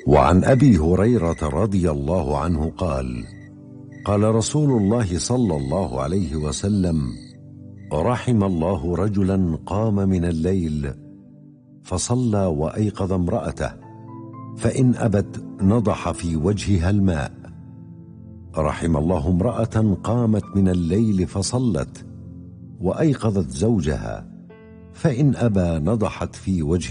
وعن أبي هريرة رضي الله عنه قال: قال رسول الله صلى الله عليه وسلم: رحم الله رجلا قام من الليل فصلى وأيقظ امرأته، فإن أبت نضح في وجهها الماء. رحم الله امرأة قامت من الليل فصلت وأيقظت زوجها، فإن أبى نضحت في وجهها